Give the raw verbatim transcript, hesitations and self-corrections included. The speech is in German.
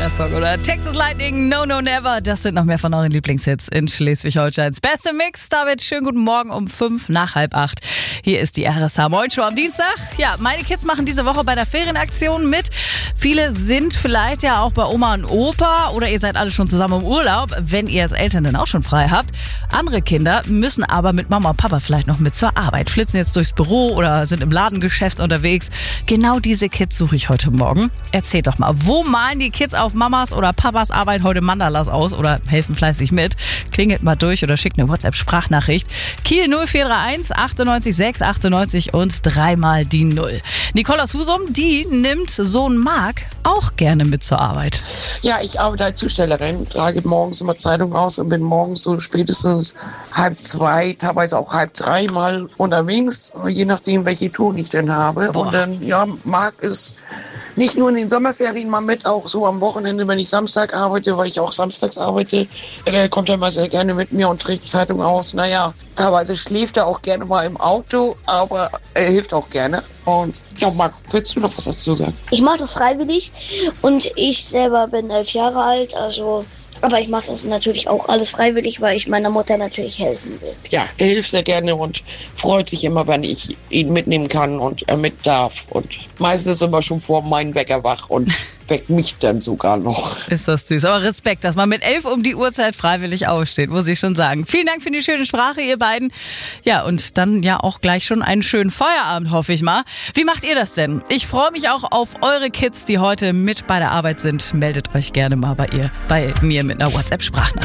geiler Song, oder? Texas Lightning, No No Never. Das sind noch mehr von euren Lieblingshits in Schleswig-Holsteins beste Mix. David, schönen guten Morgen um fünf nach halb acht. Hier ist die R S H Morning Show am Dienstag. Ja, meine Kids machen diese Woche bei der Ferienaktion mit. Viele sind vielleicht ja auch bei Oma und Opa oder ihr seid alle schon zusammen im Urlaub, wenn ihr als Eltern dann auch schon frei habt. Andere Kinder müssen aber mit Mama und Papa vielleicht noch mit zur Arbeit, flitzen jetzt durchs Büro oder sind im Ladengeschäft unterwegs. Genau diese Kids suche ich heute Morgen. Erzählt doch mal, wo malen die Kids auf Mamas oder Papas Arbeit heute Mandalas aus oder helfen fleißig mit? Klingelt mal durch oder schickt eine WhatsApp-Sprachnachricht. Kiel null vier drei eins achtundneunzig sechs achtundneunzig und dreimal die Null. Nicole aus Husum, die nimmt Sohn Marc auch gerne mit zur Arbeit. Ja, ich arbeite als Zustellerin, trage morgens immer Zeitung raus und bin morgens so spätestens halb zwei, teilweise auch halb drei mal unterwegs, je nachdem, welche Tour ich denn habe. Boah. Und dann, ja, Marc ist nicht nur in den Sommerferien mal mit, auch so am Wochenende, wenn ich Samstag arbeite, weil ich auch samstags arbeite, er kommt er mal sehr gerne mit mir und trägt Zeitung aus. Naja, teilweise schläft er auch gerne mal im Auto, aber er hilft auch gerne. Und ja, Marc, willst du noch was dazu sagen? Ich mache das freiwillig und ich selber bin elf Jahre alt, also... Aber ich mache das natürlich auch alles freiwillig, weil ich meiner Mutter natürlich helfen will. Ja, er hilft sehr gerne und freut sich immer, wenn ich ihn mitnehmen kann und er mit darf. Und meistens immer schon vor meinem Wecker wach und weckt mich dann sogar noch. Ist das süß. Aber Respekt, dass man mit elf um die Uhrzeit freiwillig aufsteht, muss ich schon sagen. Vielen Dank für die schöne Sprache, ihr beiden. Ja, und dann ja auch gleich schon einen schönen Feierabend, hoffe ich mal. Wie macht ihr das denn? Ich freue mich auch auf eure Kids, die heute mit bei der Arbeit sind. Meldet euch gerne mal bei ihr, bei mir mit einer WhatsApp-Sprachnachricht.